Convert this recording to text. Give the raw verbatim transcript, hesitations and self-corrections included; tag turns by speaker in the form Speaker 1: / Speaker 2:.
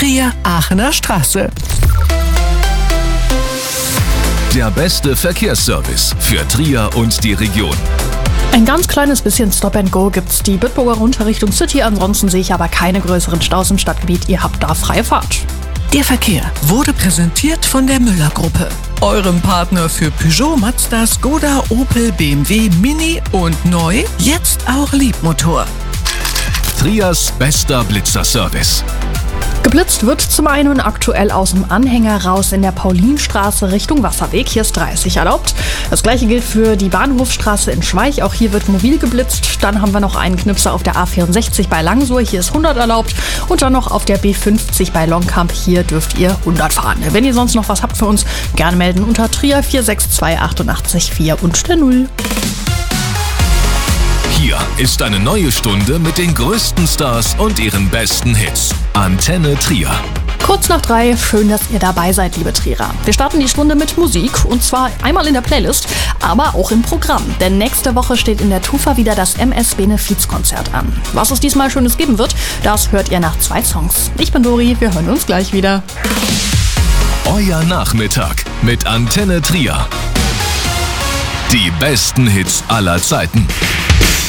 Speaker 1: Trier, Aachener Straße.
Speaker 2: Der beste Verkehrsservice für Trier und die Region.
Speaker 3: Ein ganz kleines bisschen Stop and Go gibt's die Bitburger runter Richtung City, ansonsten sehe ich aber keine größeren Staus im Stadtgebiet. Ihr habt da freie Fahrt.
Speaker 1: Der Verkehr wurde präsentiert von der Müller-Gruppe, eurem Partner für Peugeot, Mazda, Skoda, Opel, B M W, Mini und neu, jetzt auch Liebmotor.
Speaker 2: Triers bester Blitzerservice.
Speaker 3: Geblitzt wird zum einen aktuell aus dem Anhänger raus in der Paulinstraße Richtung Wasserweg. Hier ist dreißig erlaubt. Das gleiche gilt für die Bahnhofstraße in Schweich. Auch hier wird mobil geblitzt. Dann haben wir noch einen Knipser auf der A vierundsechzig bei Langsur. Hier ist hundert erlaubt. Und dann noch auf der B fünfzig bei Longkamp. Hier dürft ihr hundert fahren. Wenn ihr sonst noch was habt für uns, gerne melden unter Trier vier sechs zwei acht acht vier und der Null.
Speaker 2: Hier ist eine neue Stunde mit den größten Stars und ihren besten Hits. Antenne Trier.
Speaker 3: Kurz nach drei, schön, dass ihr dabei seid, liebe Trierer. Wir starten die Stunde mit Musik und zwar einmal in der Playlist, aber auch im Programm. Denn nächste Woche steht in der Tufa wieder das M S-Benefizkonzert an. Was es diesmal Schönes geben wird, das hört ihr nach zwei Songs. Ich bin Dori, wir hören uns gleich wieder.
Speaker 2: Euer Nachmittag mit Antenne Trier. Die besten Hits aller Zeiten.